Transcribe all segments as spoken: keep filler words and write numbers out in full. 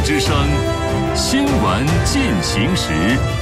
之声，新闻进行时。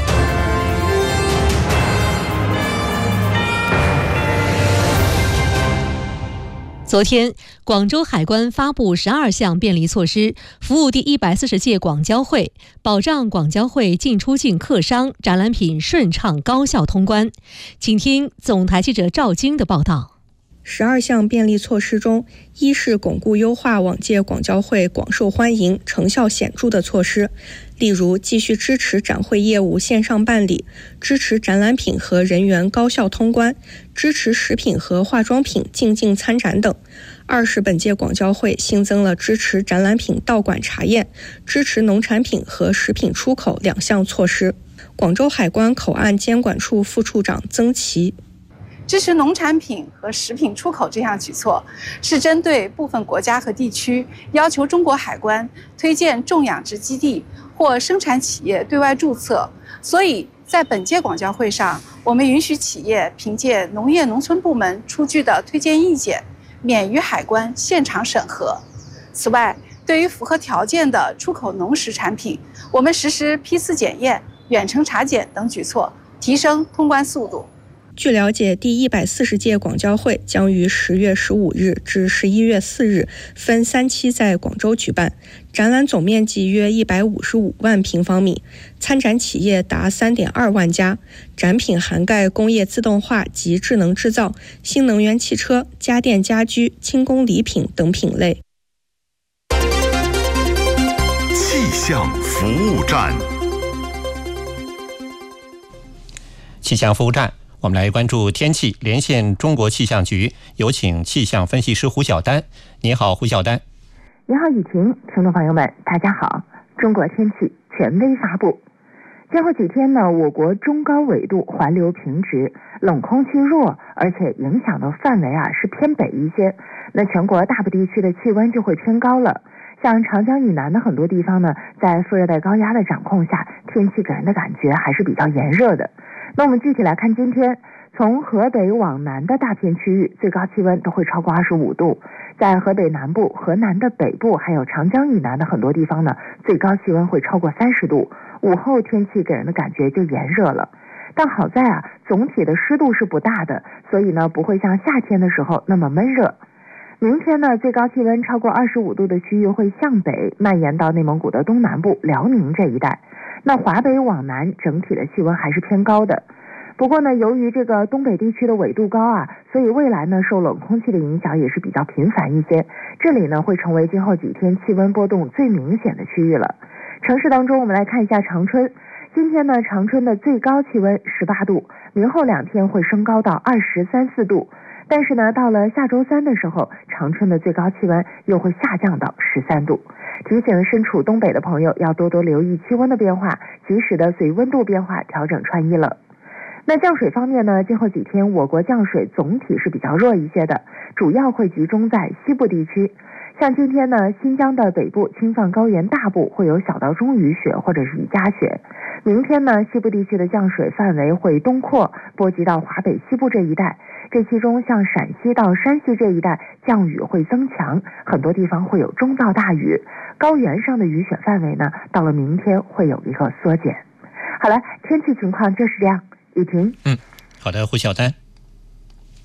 昨天，广州海关发布十二项便利措施，服务第一百四十届广交会，保障广交会进出境客商展览品顺畅高效通关。请听总台记者赵晶的报道。 十二项便利措施中，一是巩固优化往届广交会广受欢迎、成效显著的措施，例如继续支持展会业务线上办理，支持展览品和人员高效通关，支持食品和化妆品进境参展等。二是本届广交会新增了支持展览品到馆查验、支持农产品和食品出口两项措施。广州海关口岸监管处副处长曾琦， 支持农产品和食品出口这项举措，是针对部分国家和地区要求中国海关推荐种养殖基地或生产企业对外注册，所以在本届广交会上，我们允许企业凭借农业农村部门出具的推荐意见，免于海关现场审核。此外，对于符合条件的出口农食产品，我们实施批次检验、远程查检等举措，提升通关速度。 据了解，第一百四十届广交会将于十月十五日至十一月四日分三期在广州举办，展览总面积约一百五十五万平方米，参展企业达三点二万家，展品涵盖工业自动化及智能制造、新能源汽车、家电家居、轻工礼品等品类。 气象服务站， 气象服务站。我们来关注天气，连线中国气象局，有请气象分析师胡晓丹。你好，胡晓丹。 你好，雨婷，听众朋友们，大家好。中国天气权威发布，今后几天呢，我国中高纬度环流平直，冷空气弱，而且影响的范围啊是偏北一些。那全国大部地区的气温就会偏高了。像长江以南的很多地方呢，在副热带高压的掌控下，天气给人的感觉还是比较炎热的。那我们具体来看，今天从河北往南的大片区域，最高气温都会超过二十五度。在河北南部、河南的北部，还有长江以南的很多地方呢，最高气温会超过三十度。午后天气给人的感觉就炎热了。但好在啊，总体的湿度是不大的，所以呢，不会像夏天的时候那么闷热。明天呢，最高气温超过二十五度的区域会向北蔓延到内蒙古的东南部、辽宁这一带。那华北往南整体的气温还是偏高的。不过呢，由于这个东北地区的纬度高啊，所以未来呢，受冷空气的影响也是比较频繁一些。这里呢，会成为今后几天气温波动最明显的区域了。城市当中，我们来看一下长春。今天呢，长春的最高气温十八度，明后两天会升高到二十三四度。但是呢，到了下周三的时候，长春的最高气温又会下降到十三度。提醒身处东北的朋友要多多留意气温的变化，及时的随温度变化调整穿衣了。那降水方面呢，今后几天我国降水总体是比较弱一些的，主要会集中在西部地区。像今天呢，新疆的北部、青藏高原大部会有小到中雨雪或者是雨夹雪。明天呢，西部地区的降水范围会东扩，波及到华北西部这一带。这其中像陕西到山西这一带降雨会增强，很多地方会有中到大雨。高原上的雨雪范围呢，到了明天会有一个缩减。好了，天气情况就是这样。雨婷， 嗯，好的，胡晓丹。